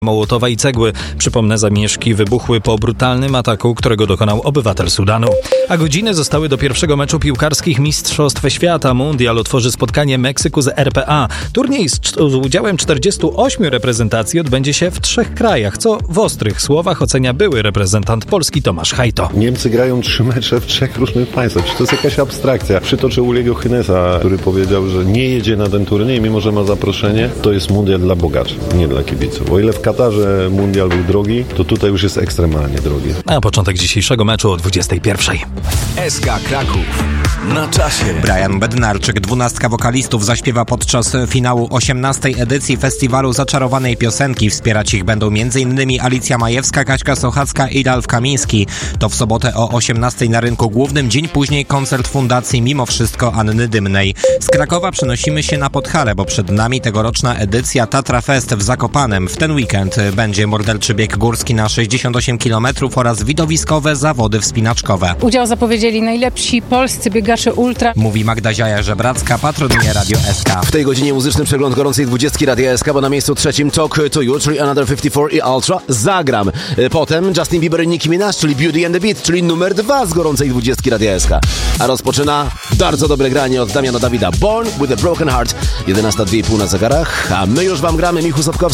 Mołotowa i cegły. Przypomnę, zamieszki wybuchły po brutalnym ataku, którego dokonał obywatel Sudanu. A godziny zostały do pierwszego meczu piłkarskich Mistrzostw Świata. Mundial otworzy spotkanie Meksyku z RPA. Turniej z udziałem 48 reprezentacji odbędzie się w 3 krajach, co w ostrych słowach ocenia były reprezentant Polski Tomasz Hajto. Niemcy grają 3 mecze w 3 różnych państwach. Czy to jest jakaś abstrakcja? Przytoczę Uliego Hynesa, który powiedział, że nie jedzie na ten turniej, mimo że ma zaproszenie. To jest mundial dla bogaczy, nie dla kibiców. O ile w Katarze mundial był drogi, to tutaj już jest ekstremalnie drogi. A początek dzisiejszego meczu o 21:00. SK Kraków. Na czasie. Brian Bednarczyk, 12 wokalistów, zaśpiewa podczas finału 18. edycji festiwalu Zaczarowanej Piosenki. Wspierać ich będą m.in. Alicja Majewska, Kaśka Sochacka i Ralf Kamiński. To w sobotę o 18:00 na Rynku Głównym. Dzień później koncert Fundacji Mimo Wszystko Anny Dymnej. Z Krakowa przenosimy się na Podhale, bo przed nami tegoroczna edycja Tatra Fest w Zakopanem. W ten weekend będzie morderczy bieg górski na 68 km oraz widowiskowe zawody wspinaczkowe. Udział zapowiedzieli najlepsi polscy biegacze ultra. Mówi Magda Ziaja-Żebracka, patronuje Radio SK. W tej godzinie muzyczny przegląd gorącej 20 Radia SK, bo na miejscu 3 Talk to You, czyli Another 54 i Ultra, Zagram. Potem Justin Bieber i Nicki Minaj, czyli Beauty and the Beat, czyli numer 2 z gorącej 20 Radia SK. A rozpoczyna bardzo dobre granie od Damiana Dawida. Born with a Broken Heart, 11:02 na zegarach, a my już wam gramy. Michał Sapkowski.